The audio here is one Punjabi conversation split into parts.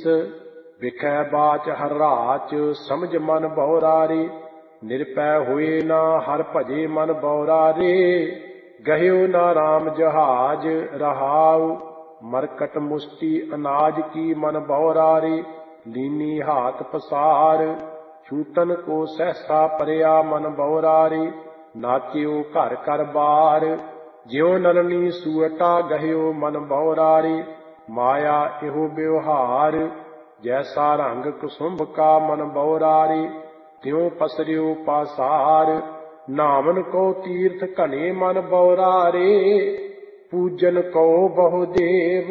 ਸੀਸ। ਵਿਖੈ ਬਾਚ ਹਰ ਰਾਚ ਸਮਝ ਮਨ ਬਉਰਾਰੇ। ਨਿਰਪੈ ਹੋਏ ਨਾ ਹਰ ਭਜੇ ਮਨ ਬਉਰਾਰੇ। ਗਹਿਓ ਨਾ ਰਾਮ ਜਹਾਜ ਰਹਾਉ। ਮਰਕਟ ਮੁਸ਼ਟੀ ਅਨਾਜ ਕੀ ਮਨ ਬਉਰਾਰੇ। ਲੀਨੀ ਹਾਥ ਪਸਾਰ ਛੂਟਨ ਕੋ ਸਹਿਸਾ ਪਰਿਆ ਮਨ ਬਉਰਾਰੇ। ਨਾਚਿਓ ਘਰ ਘਰ ਬਾਰ ਜਿਉ ਨਲਨੀ ਸੂਅਟਾ ਗਹਿਓ ਮਨ ਬਉਰਾਰੇ। ਮਾਇਆ ਇਹੋ ਬਿਵਹਾਰ ਜੈਸਾ ਰੰਗ ਕੁਸੁੰਭ ਕਾ ਮਨ ਬਉਰਾਰੇ। ਤਿਉ ਪਸਰਿਓ ਪਾਸਾਰ ਨਾਵਨ ਕੋ ਤੀਰਥ ਘਨੇ ਮਨ ਬਉਰਾਰੇ। ਪੂਜਨ ਕਉ ਬਹੁ ਦੇਵ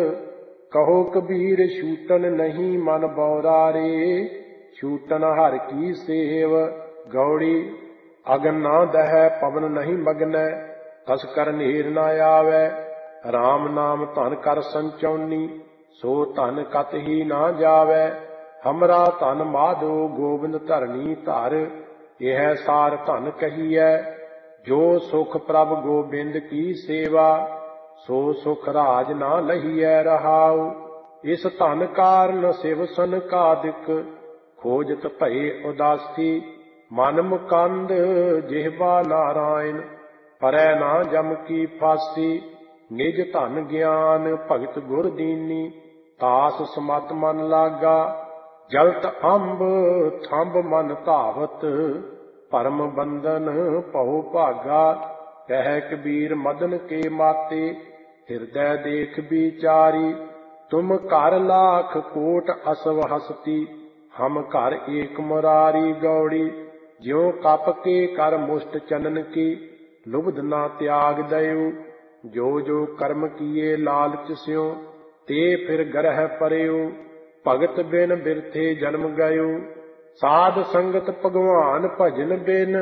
ਕਹੋ ਕਬੀਰ ਛੂਟਨ ਨਹੀਂ ਮਨ ਬਉਰਾਰੇ। ਛੂਟਨ ਹਰਿ ਕੀ ਸੇਵ ਗੌੜੀ ਅਗਨ ਨਾ ਦਹੈ ਪਵਨ ਨਹੀਂ ਮਗਨੈ। ਤਸ ਕਰ ਨੇਰ ਨਾ ਆਵੈ ਰਾਮ ਨਾਮ ਧਨ ਕਰ ਸੰਚਉਨੀ। ਸੋ ਧਨ ਕਤ ਹੀ ਨਾ ਜਾਵੈ ਹਮਰਾ ਧਨ ਮਾਧੋ ਗੋਬਿੰਦ ਧਰਨੀ ਧਰ। ਇਹ ਸਾਰ ਧਨ ਕਹੀਐ ਜੋ ਸੁਖ ਪ੍ਰਭ ਗੋਬਿੰਦ ਕੀ ਸੇਵਾ। ਸੋ ਸੁਖ ਰਾਜ ਨਾ ਲਹੀਐ ਰਹਾਉ। ਇਸ ਧਨ ਕਾਰਨ ਸਿਵ ਸਨਕਾਦਿਕ ਖੋਜਤ ਭਏ ਉਦਾਸੀ। ਮਨ ਮੁਕੰਦ ਜਿਹਵਾ ਨਾਰਾਇਣ ਪਰੈ ਨਾ ਜਮ ਕੀ ਫਾਸੀ। ਨਿਜ ਧਨ ਗਿਆਨ ਭਗਤ ਗੁਰ ਦੀਨੀ ਤਾਸ ਸਮਤ ਮਨ ਲਾਗਾ। ਜਲਤ ਅੰਬ ਥੰਬ ਮਨ ਧਾਵਤ ਭਰਮ ਬੰਧਨ ਭਉ ਭਾਗਾ। ਕਹਿ ਕਬੀਰ ਮਦਨ ਕੇ ਮਾਤੇ ਹਿਰਦੈ ਦੇਖ ਵਿਚਾਰੀ। ਤੁਮ ਘਰ ਲਾਖ ਕੋਟ ਅਸਵ ਹਸਤੀ ਹਮ ਘਰ ਏਕ ਮੁਰਾਰੀ। ਗੌੜੀ ਜਿਉ ਕਪ ਕੇ ਕਰ ਮੁਸ਼ਟ ਚਨਨ ਕੀ ਲੁਬਧ ਨਾ ਤਿਆਗ ਦਇਓ। ਜੋ ਜੋ ਕਰਮ ਕੀਏ ਲਾਲਚ ਸਿਉ ਤੇ ਫਿਰ ਗ੍ਰਹਿ ਪਰਿਓ। ਭਗਤ ਬਿਨ ਬਿਰਥੇ ਜਨਮ ਗਇਓ ਸਾਧ ਸੰਗਤ ਭਗਵਾਨ ਭਜਨ ਬਿਨ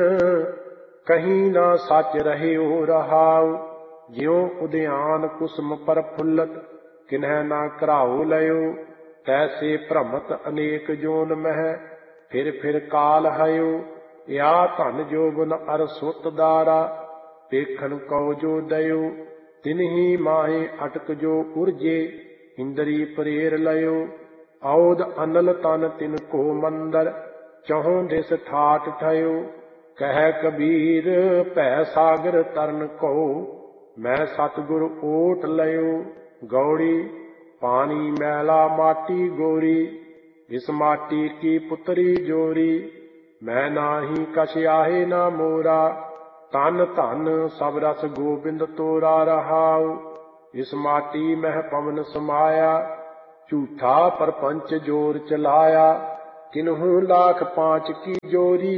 ਕਹੀਂ ਨਾ ਸੱਚ ਰਹਿਓ ਰਹਾਉ। ਜਿਉ ਉਦਿਆਨ ਕੁਸਮ ਪ੍ਰਫੁੱਲਤ ਕਿਨਹਿ ਨਾ ਘਰਾਉ ਲਇਓ। ਤੈਸੇ ਭ੍ਰਮਤ ਅਨੇਕ ਜੋਨ ਮਹਿ ਫਿਰ ਫਿਰ ਕਾਲ ਹਇਓ। ਯਾ ਧਨ ਜੋਬਨ ਅਰ ਸੁਤ ਦਾਰਾ ਵੇਖਣ ਕਉ ਜੋ ਦਇਓ। ਤਿਨਹੀ ਮਾਹੇ ਅਟਕ ਜੋ ਉਰਜੇ ਇੰਦਰੀ ਪ੍ਰੇਰ ਲਇਓ। ਔਦ ਅਨਲ ਤਨ ਤਿਨ ਕੋ ਮੰਦਰ ਚਹੁ ਦਿਸ ਠਾਟ ਠਇਓ। ਕਹਿ ਕਬੀਰ ਭੈ ਸਾਗਰ ਤਰਨ ਕਉ ਮੈਂ ਸਤਿਗੁਰ ਓਟ ਲਇਓ। ਗੌੜੀ ਪਾਣੀ ਮੈਲਾ ਮਾਟੀ ਗੋਰੀ ਇਸ ਮਾਟੀ ਕੀ ਪੁੱਤਰੀ ਜੋਰੀ। ਮੈਂ ਨਾਹੀ ਕਛ ਆਹੇ ਨਾ ਮੋਰਾ ਤਨ ਧਨ ਸਭ ਰਸ ਗੋਬਿੰਦ ਤੋਰਾ ਰਹਾਉ। ਇਸ ਮਾਟੀ ਮਹਿ ਪਵਨ ਸਮਾਇਆ ਝੂਠਾ ਪਰਪੰਚ ਜੋਰ ਚਲਾਇਆ। ਕਿਨਹੂ ਲਾਖ ਪਾਂਚ ਕੀ ਜੋਰੀ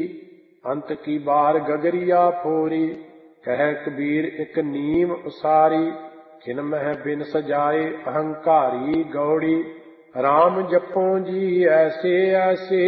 ਅੰਤ ਕੀ ਬਾਰ ਗਗਰੀਆ ਫੋਰੀ। ਕਹਿ ਕਬੀਰ ਇਕ ਨੀਮ ਉਸਾਰੀ ਖਿਨ ਮਹਿ ਬਿਨ ਸਜਾਏ ਅਹੰਕਾਰੀ। ਗੌੜੀ ਰਾਮ ਜਪੋ ਜੀ ਐਸੇ ਐਸੇ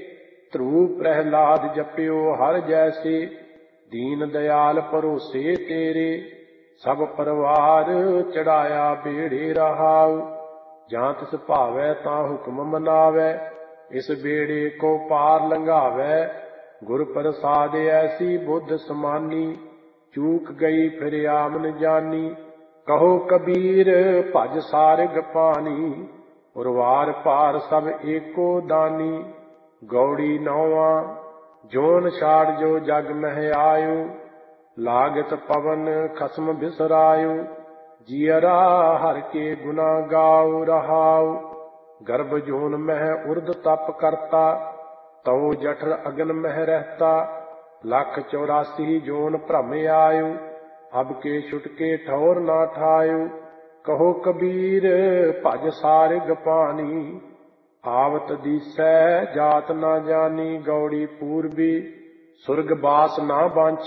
ਧਰੂ ਪ੍ਰਹਿਲਾਦ ਜਪਿਓ ਹਰ ਜੈਸੇ। ਦੀਨ ਦਿਆਲ ਭਰੋਸੇ ਤੇਰੇ ਸਭ ਪਰਿਵਾਰ ਚੜਾਇਆ ਬੇੜੇ ਰਹਾਉ। ਜਾਂ ਤਿਸ ਭਾਵੈ ਤਾਂ ਹੁਕਮ ਮਨਾਵੈ ਇਸ ਬੇੜੇ ਕੋ ਪਾਰ ਲੰਘਾਵੈ। ਗੁਰ ਪ੍ਰਸਾਦ ਐਸੀ ਬੁੱਧ ਸਮਾਨੀ ਚੂਕ ਗਈ ਫਿਰ ਆਮਨ ਜਾਨੀ। ਕਹੋ ਕਬੀਰ ਭਜ ਸਾਰਿਗ ਪਾਣੀ ਉਰਵਾਰ ਪਾਰ ਸਭ ਏਕੋ ਦਾਨੀ। ਗੌੜੀ ਨੌਵਾਂ ਜੋਨ ਛਾੜ ਜੋ ਜਗ ਮਹਿ ਆਇਓ ਲਾਗਤ ਪਵਨ ਖਸਮ ਬਿਸਰਾਇਓ। ਜੀਅਰਾ ਹਰ ਕੇ ਗੁਨਾ ਗਾਉ ਰਹਾਉ। ਗਰਭ ਜੋਨ ਮਹਿ ਉਰਧ ਤਪ ਕਰਤਾ ਤਉ ਜਠਰ ਅਗਨ ਮਹਿ ਰਹਿਤਾ। ਲੱਖ 84 ਜੋਨ ਭ੍ਰਮ ਆਇਓ ਅਬ ਕੇ ਛੁਟਕੇ ਠੌਰ ਨਾ ਠਾਇਓ। ਕਹੋ ਕਬੀਰ ਭਜ ਸਾਰਿਗ ਪਾਣੀ ਆਵਤ ਦੀਸੈ ਜਾਤ ਨਾ ਜਾਨੀ। ਗੌੜੀ ਪੂਰਬੀ ਸੁਰਗ ਬਾਸ ਨਾ ਬਾਂਛੀ